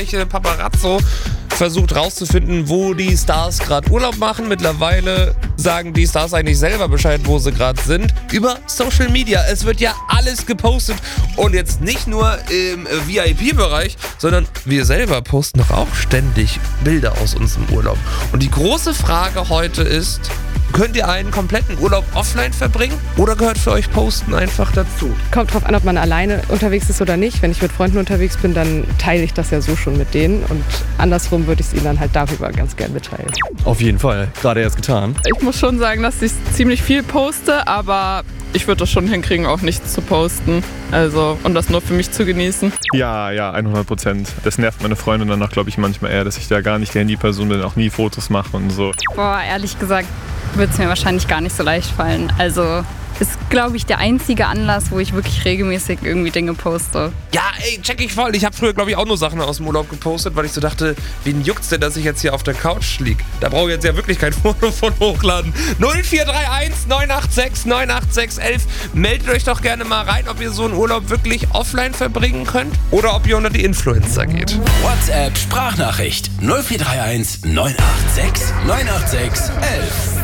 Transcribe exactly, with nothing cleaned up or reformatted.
Paparazzo versucht rauszufinden, wo die Stars gerade Urlaub machen. Mittlerweile sagen die Stars eigentlich selber Bescheid, wo sie gerade sind. Über Social Media. Es wird ja alles gepostet. Und jetzt nicht nur im V I P-Bereich, sondern wir selber posten doch auch ständig Bilder aus unserem Urlaub. Und die große Frage heute ist, könnt ihr einen kompletten Urlaub offline verbringen oder gehört für euch Posten einfach dazu? Kommt drauf an, ob man alleine unterwegs ist oder nicht. Wenn ich mit Freunden unterwegs bin, dann teile ich das ja so schon mit denen und andersrum würde ich es ihnen dann halt darüber ganz gern mitteilen. Auf jeden Fall, gerade erst getan. Ich muss schon sagen, dass ich ziemlich viel poste, aber ich würde das schon hinkriegen, auch nichts zu posten. Also, und das nur für mich zu genießen. Ja, ja, hundert Prozent. Das nervt meine Freundin danach, glaube ich, manchmal eher, dass ich da gar nicht der Handyperson bin, auch nie Fotos mache und so. Boah, ehrlich gesagt wird es mir wahrscheinlich gar nicht so leicht fallen. Also ist, glaube ich, der einzige Anlass, wo ich wirklich regelmäßig irgendwie Dinge poste. Ja, ey, check ich voll. Ich habe früher, glaube ich, auch nur Sachen aus dem Urlaub gepostet, weil ich so dachte, wen juckt's denn, dass ich jetzt hier auf der Couch liege? Da brauche ich jetzt ja wirklich kein Foto von hochladen. null vier drei eins neun acht sechs neun acht sechs elf. Meldet euch doch gerne mal rein, ob ihr so einen Urlaub wirklich offline verbringen könnt oder ob ihr unter die Influencer geht. WhatsApp Sprachnachricht null vier drei eins neun acht sechs neun acht sechs elf.